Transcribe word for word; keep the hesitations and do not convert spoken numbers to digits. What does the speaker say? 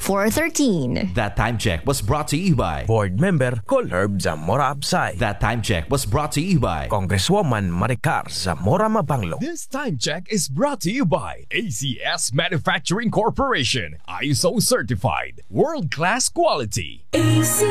four thirteen. That time check was brought to you by Board Member Colherb Zamora Absay. That time check was brought to you by Congresswoman Maricar Zamora Mabanglo. This time check is brought to you by A C S Manufacturing Corporation, I S O certified, world-class quality. A C